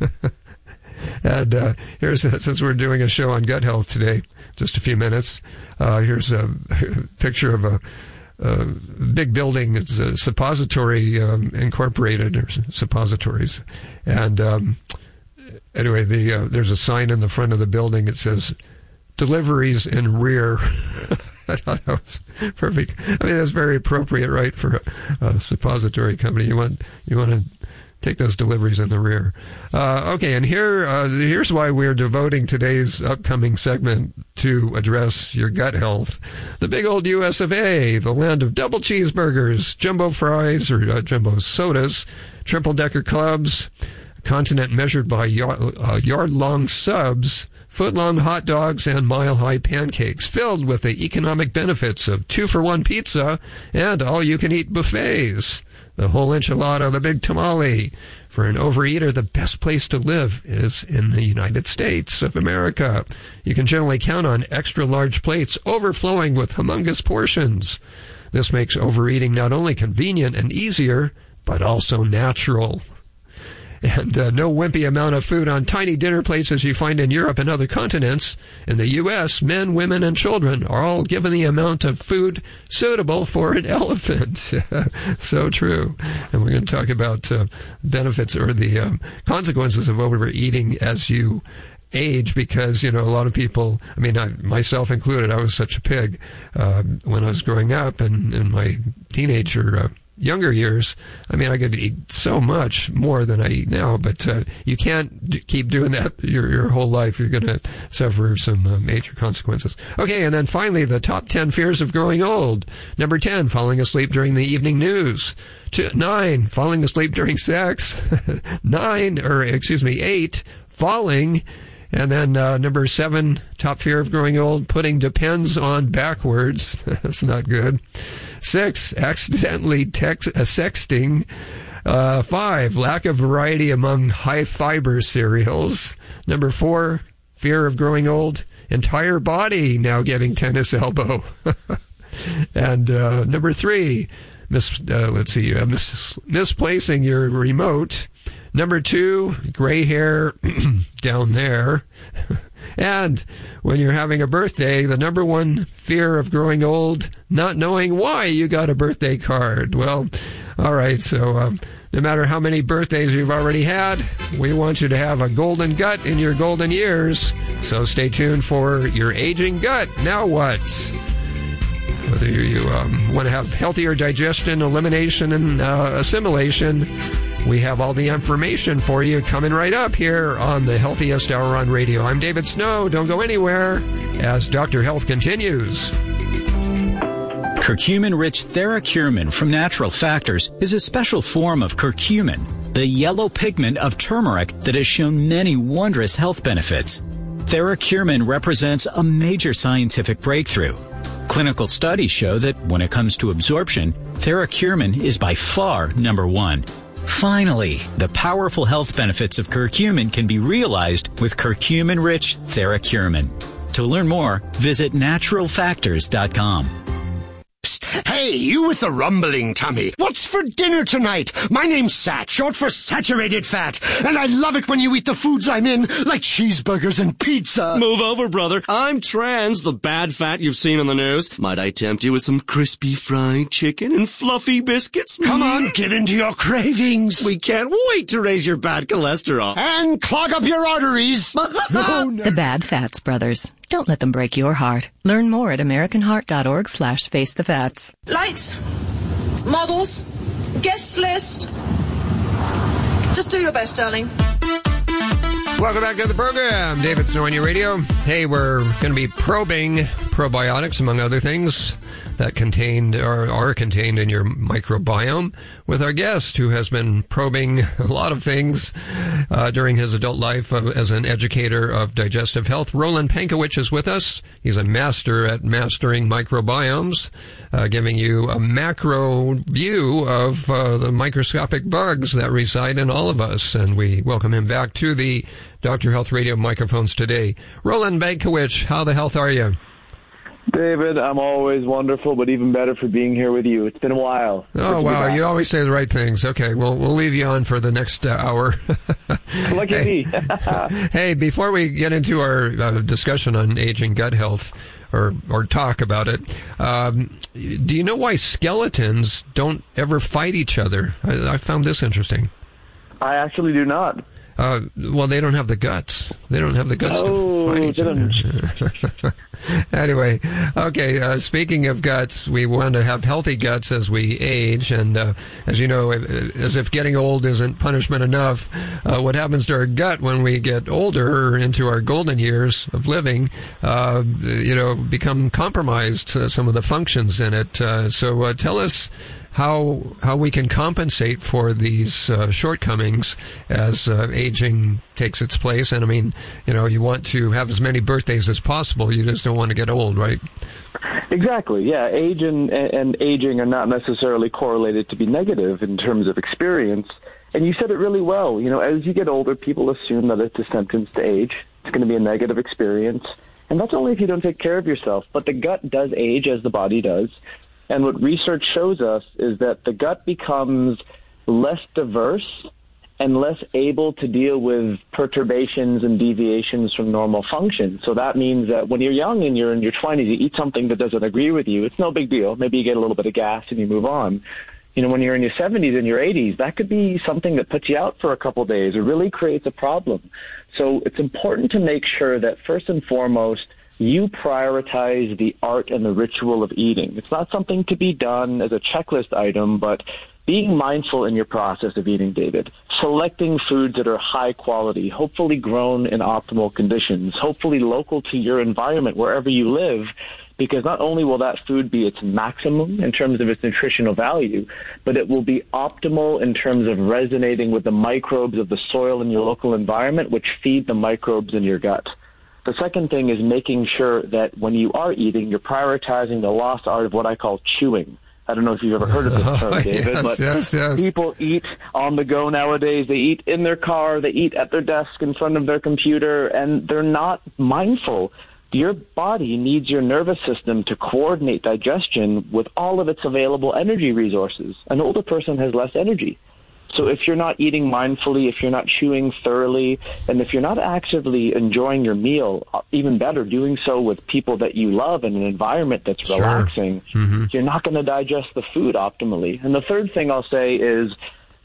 And here's, since we're doing a show on gut health today, just a few minutes, here's a picture of a big building. It's a suppository incorporated, or suppositories. And anyway, there's a sign in the front of the building that says, deliveries in rear. I thought that was perfect. I mean, that's very appropriate, right, for a suppository company. You want to take those deliveries in the rear. Okay, and here's why we're devoting today's upcoming segment to address your gut health. The big old US of A, the land of double cheeseburgers, jumbo fries, or jumbo sodas, triple-decker clubs, a continent measured by yard-long subs, foot-long hot dogs, and mile-high pancakes, filled with the economic benefits of 2-for-1 pizza and all-you-can-eat buffets. The whole enchilada, the big tamale. For an overeater, the best place to live is in the United States of America. You can generally count on extra large plates overflowing with humongous portions. This makes overeating not only convenient and easier, but also natural. And no wimpy amount of food on tiny dinner plates as you find in Europe and other continents. In the U.S., men, women, and children are all given the amount of food suitable for an elephant. So true. And we're going to talk about benefits or the consequences of overeating as you age, because, a lot of people, I mean, myself included, I was such a pig when I was growing up and in my teenager younger years. I mean, I could eat so much more than I eat now, but you can't keep doing that your whole life. You're going to suffer some major consequences. Okay, and then finally, the top 10 fears of growing old. Number 10, falling asleep during the evening news. 9, falling asleep during sex. 8, falling. And then number 7, top fear of growing old, putting depends on backwards. That's not good. 6, accidentally sexting. 5, lack of variety among high-fiber cereals. Number 4, fear of growing old, entire body now getting tennis elbow. And number 3, misplacing your remote. Number 2, gray hair down there. And when you're having a birthday, the number 1 fear of growing old, not knowing why you got a birthday card. Well, all right, so no matter how many birthdays you've already had, we want you to have a golden gut in your golden years. So stay tuned for your aging gut. Now what? Whether you want to have healthier digestion, elimination, and assimilation, We have all the information for you coming right up here on the Healthiest Hour on Radio. I'm David Snow. Don't go anywhere as Dr. Health continues. Curcumin-rich TheraCurmin from Natural Factors is a special form of curcumin, the yellow pigment of turmeric that has shown many wondrous health benefits. TheraCurmin represents a major scientific breakthrough. Clinical studies show that when it comes to absorption, TheraCurmin is by far number one. Finally, the powerful health benefits of curcumin can be realized with curcumin-rich TheraCurmin. To learn more, visit naturalfactors.com. Hey, you with the rumbling tummy. What's for dinner tonight? My name's Sat, short for saturated fat. And I love it when you eat the foods I'm in, like cheeseburgers and pizza. Move over, brother. I'm trans, the bad fat you've seen on the news. Might I tempt you with some crispy fried chicken and fluffy biscuits? Come on, give in to your cravings. We can't wait to raise your bad cholesterol. And clog up your arteries. No. The Bad Fats Brothers. Don't let them break your heart. Learn more at AmericanHeart.org/FaceTheFats. Lights, models, guest list. Just do your best, darling. Welcome back to the program. David Snow on your radio. Hey, we're going to be probing probiotics, among other things, that contained or are contained in your microbiome with our guest who has been probing a lot of things during his adult life as an educator of digestive health. Roland Pankowicz is with us. He's a master at mastering microbiomes, giving you a macro view of the microscopic bugs that reside in all of us. And we welcome him back to the Dr. Health Radio microphones today. Roland Pankowicz, how the health are you? David, I'm always wonderful, but even better for being here with you. It's been a while. Oh, wow. You always say the right things. Okay, well, we'll leave you on for the next hour. Lucky me. Hey, before we get into our discussion on aging gut health, or talk about it, do you know why skeletons don't ever fight each other? I found this interesting. I actually do not. Well, they don't have the guts. They don't have the guts to fight each other. Anyway, okay, speaking of guts, we want to have healthy guts as we age. And as you know, as if getting old isn't punishment enough, what happens to our gut when we get older, into our golden years of living, become compromised, some of the functions in it. So tell us how we can compensate for these shortcomings as aging takes its place. And I mean, you want to have as many birthdays as possible. You just don't want to get old, right? Exactly. Yeah. Age and aging are not necessarily correlated to be negative in terms of experience. And you said it really well. As you get older, people assume that it's a sentence to age. It's going to be a negative experience. And that's only if you don't take care of yourself. But the gut does age as the body does. And what research shows us is that the gut becomes less diverse and less able to deal with perturbations and deviations from normal function. So that means that when you're young and you're in your 20s, you eat something that doesn't agree with you, it's no big deal. Maybe you get a little bit of gas and you move on. When you're in your 70s and your 80s, that could be something that puts you out for a couple of days or really creates a problem. So it's important to make sure that first and foremost, you prioritize the art and the ritual of eating. It's not something to be done as a checklist item, but being mindful in your process of eating, David. Selecting foods that are high quality, hopefully grown in optimal conditions, hopefully local to your environment wherever you live, because not only will that food be its maximum in terms of its nutritional value, but it will be optimal in terms of resonating with the microbes of the soil in your local environment, which feed the microbes in your gut. The second thing is making sure that when you are eating, you're prioritizing the lost art of what I call chewing. I don't know if you've ever heard of this term, David, yes. People eat on the go nowadays. They eat in their car, they eat at their desk in front of their computer, and they're not mindful. Your body needs your nervous system to coordinate digestion with all of its available energy resources. An older person has less energy. So if you're not eating mindfully, if you're not chewing thoroughly, and if you're not actively enjoying your meal, even better, doing so with people that you love in an environment that's relaxing, you're not going to digest the food optimally. And the third thing I'll say is,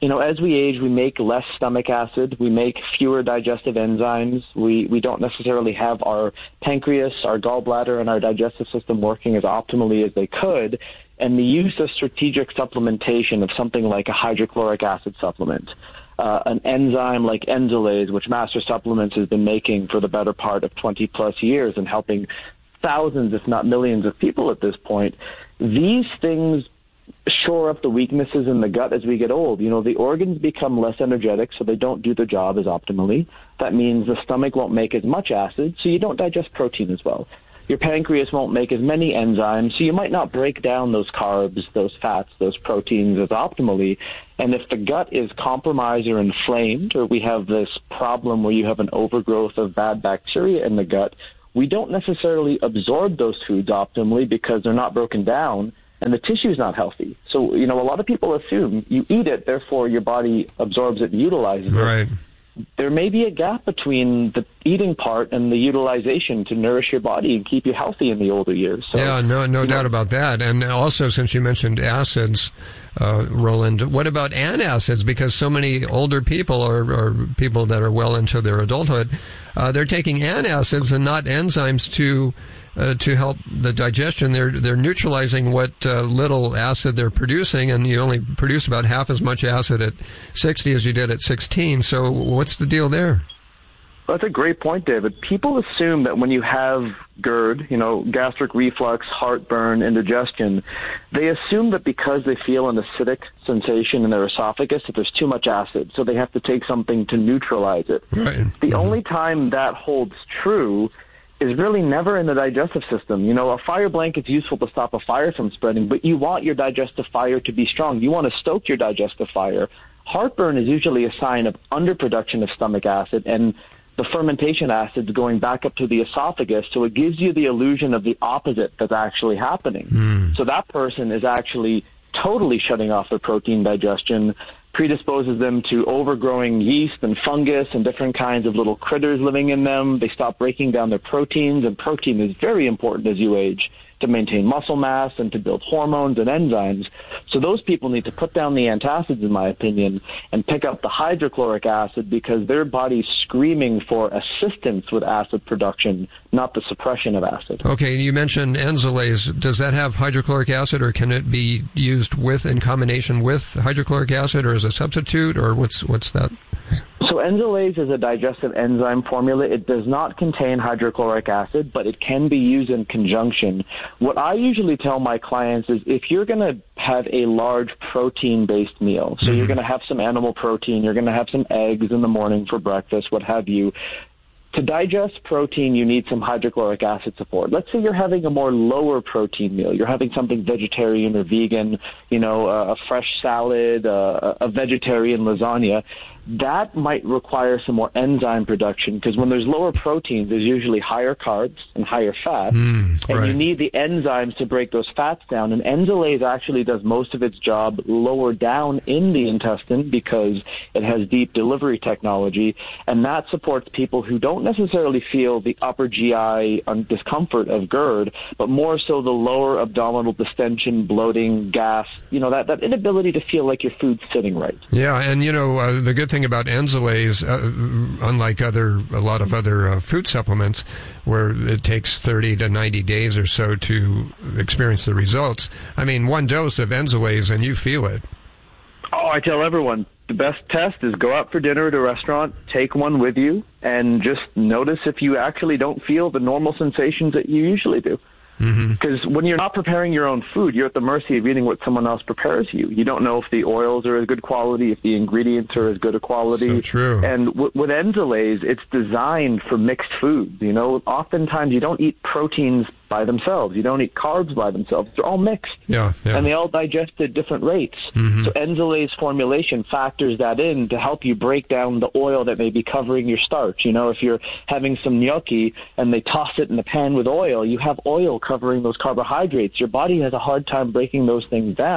as we age, we make less stomach acid, we make fewer digestive enzymes, we don't necessarily have our pancreas, our gallbladder, and our digestive system working as optimally as they could, and the use of strategic supplementation of something like a hydrochloric acid supplement, an enzyme like Enzolase, which Master Supplements has been making for the better part of 20-plus years and helping thousands, if not millions of people at this point, these things shore up the weaknesses in the gut as we get old. The organs become less energetic, so they don't do their job as optimally. That means the stomach won't make as much acid, so you don't digest protein as well. Your pancreas won't make as many enzymes, so you might not break down those carbs, those fats, those proteins as optimally. And if the gut is compromised or inflamed, or we have this problem where you have an overgrowth of bad bacteria in the gut, we don't necessarily absorb those foods optimally because they're not broken down, and the tissue is not healthy. So, a lot of people assume you eat it, therefore your body absorbs it and utilizes it. Right. There may be a gap between the eating part and the utilization to nourish your body and keep you healthy in the older years. So, yeah, no doubt about that. And also, since you mentioned acids, Roland, what about antacids? Because so many older people or people that are well into their adulthood, they're taking antacids and not enzymes to help the digestion. They're neutralizing what little acid they're producing, and you only produce about half as much acid at 60 as you did at 16. So what's the deal there? Well, that's a great point, David. People assume that when you have GERD, gastric reflux, heartburn, indigestion, they assume that because they feel an acidic sensation in their esophagus that there's too much acid, so they have to take something to neutralize it. Right. The only time that holds true is really never in the digestive system. A fire blanket's useful to stop a fire from spreading, but you want your digestive fire to be strong. You want to stoke your digestive fire. Heartburn is usually a sign of underproduction of stomach acid and the fermentation acids going back up to the esophagus, so it gives you the illusion of the opposite that's actually happening. So that person is actually totally shutting off their protein digestion, predisposes them to overgrowing yeast and fungus and different kinds of little critters living in them. They stop breaking down their proteins, and protein is very important as you age to maintain muscle mass and to build hormones and enzymes. So those people need to put down the antacids, in my opinion, and pick up the hydrochloric acid because their body's screaming for assistance with acid production, not the suppression of acid. Okay, you mentioned Enzolase. Does that have hydrochloric acid, or can it be used in combination with hydrochloric acid, or as a substitute, or what's that? So Enzolase is a digestive enzyme formula. It does not contain hydrochloric acid, but it can be used in conjunction. What I usually tell my clients is if you're going to have a large protein-based meal, so you're going to have some animal protein, you're going to have some eggs in the morning for breakfast, what have you, to digest protein, you need some hydrochloric acid support. Let's say you're having a more lower protein meal. You're having something vegetarian or vegan, a fresh salad, a vegetarian lasagna. That might require some more enzyme production because when there's lower proteins, there's usually higher carbs and higher fat. And you need the enzymes to break those fats down. And Enzolase actually does most of its job lower down in the intestine because it has deep delivery technology. And that supports people who don't necessarily feel the upper GI discomfort of GERD, but more so the lower abdominal distension, bloating, gas, that inability to feel like your food's sitting right. Yeah, and the good thing about Enzolase, unlike a lot of other food supplements, where it takes 30 to 90 days or so to experience the results. I mean, one dose of Enzolase and you feel it. Oh, I tell everyone, the best test is go out for dinner at a restaurant, take one with you, and just notice if you actually don't feel the normal sensations that you usually do. Because when you're not preparing your own food, you're at the mercy of eating what someone else prepares you. You don't know if the oils are as good quality, if the ingredients are as good a quality. So true. And with Enzolase, it's designed for mixed foods. Oftentimes you don't eat proteins by themselves. You don't eat carbs by themselves. They're all mixed. Yeah. And they all digest at different rates. So Enzolase formulation factors that in to help you break down the oil that may be covering your starch. If you're having some gnocchi and they toss it in the pan with oil, you have oil covering those carbohydrates. Your body has a hard time breaking those things down.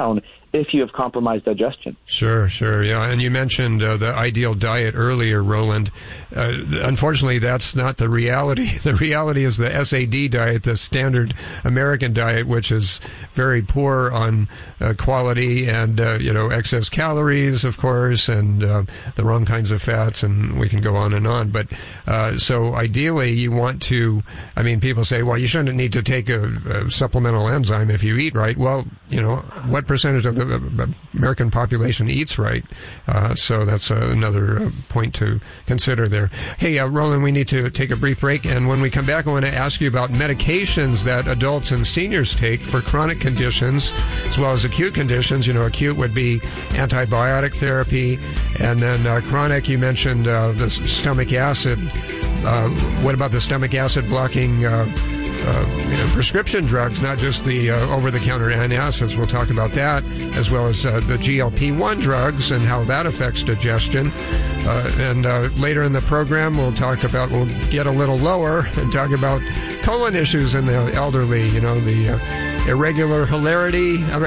if you have compromised digestion. Sure, yeah. And you mentioned the ideal diet earlier, Roland. Unfortunately, that's not the reality. The reality is the SAD diet, the standard American diet, which is very poor on quality and, excess calories, of course, and the wrong kinds of fats, and we can go on and on. But so ideally, you want to, people say, well, you shouldn't need to take a supplemental enzyme if you eat right. Well, what percentage of the American population eats right? So that's another point to consider there. Hey, Roland, we need to take a brief break, and when we come back, I want to ask you about medications that adults and seniors take for chronic conditions as well as acute conditions. Acute would be antibiotic therapy, and then chronic, you mentioned the stomach acid. What about the stomach acid blocking prescription drugs, not just the over-the-counter antacids? We'll talk about that, as well as the GLP-1 drugs and how that affects digestion. And later in the program, we'll get a little lower and talk about colon issues in the elderly, the irregular